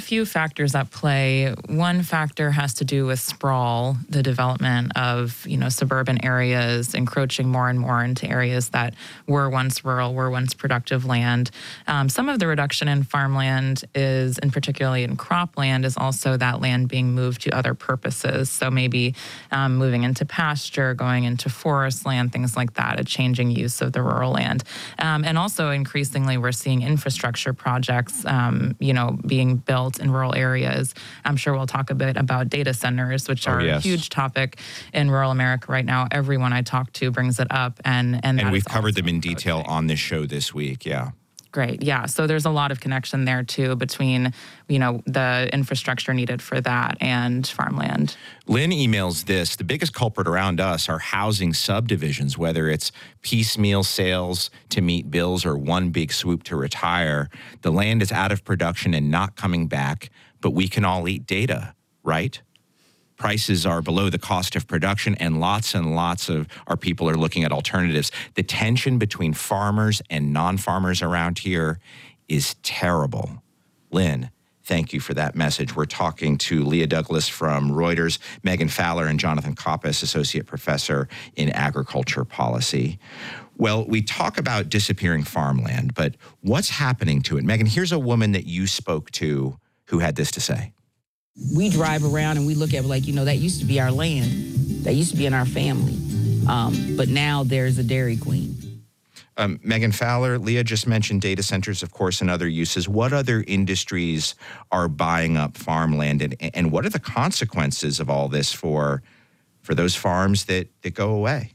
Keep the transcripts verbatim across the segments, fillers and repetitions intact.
few factors at play. One factor has to do with sprawl, the development of, you know, suburban areas encroaching more and more into areas that were once rural, were once productive land. Um, some of the reduction in farmland is, and particularly in cropland, is also that land being moved to other purposes. So maybe um, moving into pasture, going into forest land, things like that, a changing use of the rural land. Um, and also increasingly we're seeing infrastructure projects, um, you know, being built in rural areas. I'm sure we'll talk a bit about data centers, which are oh, yes. a huge topic in rural America right now. Everyone I talk to brings it up. And, and, and we've covered them in detail on this show this week, yeah. Great, yeah. So there's a lot of connection there, too, between, you know, the infrastructure needed for that and farmland. Lynn emails this: the biggest culprit around us are housing subdivisions, whether it's piecemeal sales to meet bills or one big swoop to retire. The land is out of production and not coming back, but we can all eat data, right? Prices are below the cost of production, and lots and lots of our people are looking at alternatives. The tension between farmers and non-farmers around here is terrible. Lynn, thank you for that message. We're talking to Leah Douglas from Reuters, Megan Fowler, and Jonathan Koppes, Associate Professor in Agriculture Policy. Well, we talk about disappearing farmland, but what's happening to it? Megan, here's a woman that you spoke to who had this to say. We drive around and we look at it like, you know, that used to be our land. That used to be in our family. Um, but now there's a Dairy Queen. Um, Megan Fowler, Leah just mentioned data centers, of course, and other uses. What other industries are buying up farmland, and, and what are the consequences of all this for, for those farms that, that go away?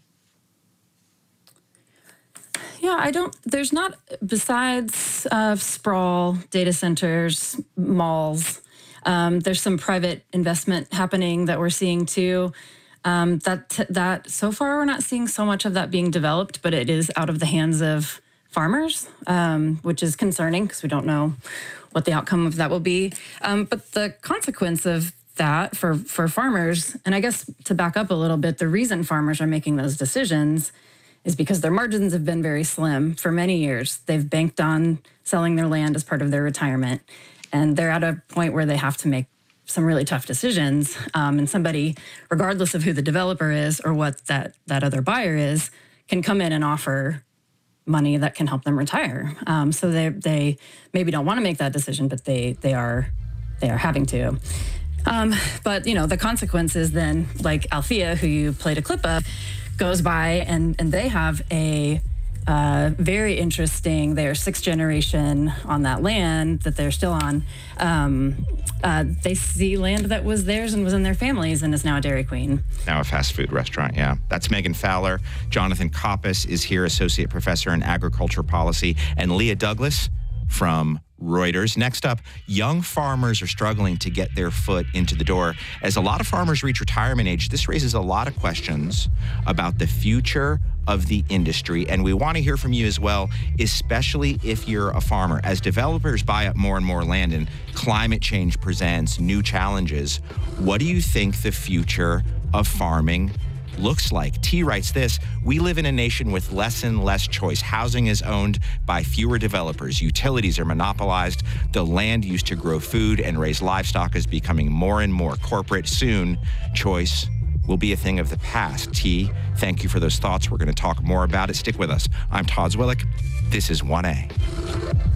Yeah, I don't, there's not, besides uh, sprawl, data centers, malls, Um, there's some private investment happening that we're seeing too. Um, that that so far we're not seeing so much of that being developed, but it is out of the hands of farmers, um, which is concerning because we don't know what the outcome of that will be. Um, but the consequence of that for for farmers, and I guess to back up a little bit, the reason farmers are making those decisions is because their margins have been very slim for many years. They've banked on selling their land as part of their retirement. And they're at a point where they have to make some really tough decisions. Um, and somebody, regardless of who the developer is or what that, that other buyer is, can come in and offer money that can help them retire. Um, so they they maybe don't want to make that decision, but they they are they are having to. Um, but you know, the consequences then, like Althea, who you played a clip of, goes by and and they have a Uh, very interesting. They're sixth generation on that land that they're still on. Um, uh, they see land that was theirs and was in their families and is now a Dairy Queen. Now a fast food restaurant, yeah. That's Megan Fowler. Jonathan Koppes is here, Associate Professor in Agriculture Policy, and Leah Douglas from Reuters. Next up, young farmers are struggling to get their foot into the door. As a lot of farmers reach retirement age, this raises a lot of questions about the future of the industry. And we want to hear from you as well, especially if you're a farmer. As developers buy up more and more land and climate change presents new challenges, what do you think the future of farming looks like? T writes this: we live in a nation with less and less choice. Housing is owned by fewer developers. Utilities are monopolized. The land used to grow food and raise livestock is becoming more and more corporate. Soon, choice will be a thing of the past. T, thank you for those thoughts. We're going to talk more about it. Stick with us. I'm Todd Zwillich. This is one A.